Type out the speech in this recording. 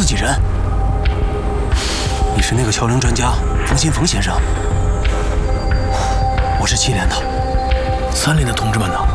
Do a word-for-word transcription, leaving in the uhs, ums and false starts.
自己人。你是那个敲铃专家冯新冯先生，我是七连的。三连的同志们呢？